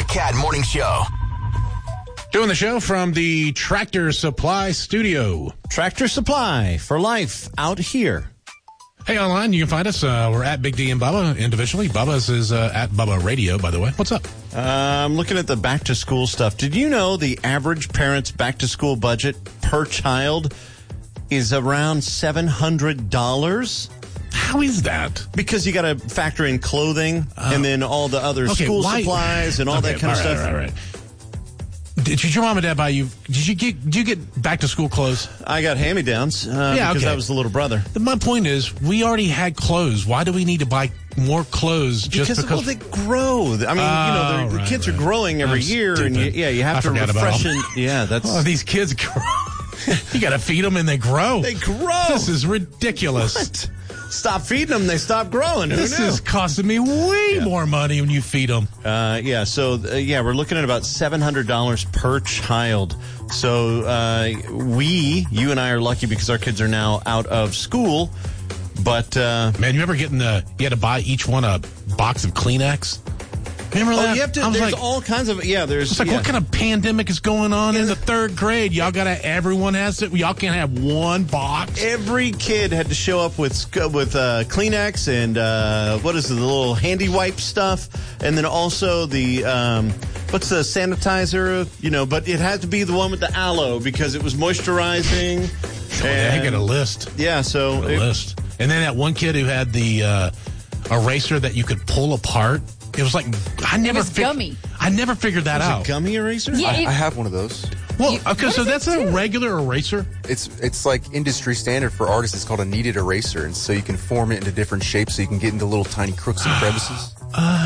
Cat Morning Show. Doing the show from the Tractor Supply Studio. Tractor Supply for life out here. Hey, online, you can find us. We're at Big D and Bubba individually. Bubba's is at Bubba Radio, by the way. What's up? I'm looking at the back-to-school stuff. Did you know the average parent's back-to-school budget per child is around $700? How is that? Because you got to factor in clothing and then all the other school supplies and all that kind of stuff. Right. Did your mom and dad buy you? Did you get back to school clothes? I got hand-me-downs because I was the little brother. My point is, we already had clothes. Why do we need to buy more clothes just because? Well, they grow. I mean, the kids are growing every year, stupid. and you have to refreshen. Yeah, that's. Oh, these kids grow. You got to feed them, and they grow. They grow. This is ridiculous. What? Stop feeding them, they stop growing. This is costing me way more money when you feed them. We're looking at about $700 per child. So you and I are lucky because our kids are now out of school. But man, you ever you had to buy each one a box of Kleenex? Remember that? You have to. There's all kinds of what kind of pandemic is going on in the third grade? Y'all everyone has to. Y'all can't have one box. Every kid had to show up with Kleenex and the little handy wipe stuff, and then also the what's the sanitizer? But it had to be the one with the aloe because it was moisturizing. They got a list. Yeah, so list. And then that one kid who had the eraser that you could pull apart. It was like gummy. I never figured that out. A gummy eraser? Yeah, I have one of those. Well, okay, so that's a regular eraser. It's like industry standard for artists. It's called a kneaded eraser, and so you can form it into different shapes, so you can get into little tiny crooks and crevices.